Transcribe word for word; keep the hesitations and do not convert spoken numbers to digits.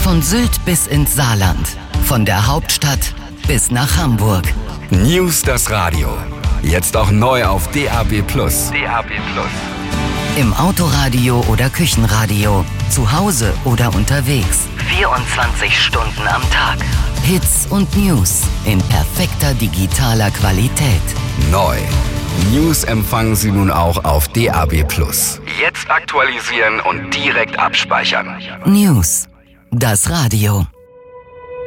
Von Sylt bis ins Saarland. Von der Hauptstadt bis nach Hamburg. News das Radio. Jetzt auch neu auf D A B plus. D A B plus. Im Autoradio oder Küchenradio. Zu Hause oder unterwegs. vierundzwanzig Stunden am Tag. Hits und News in perfekter digitaler Qualität. Neu. News empfangen Sie nun auch auf D A B plus. Jetzt aktualisieren und direkt abspeichern. News. Das Radio.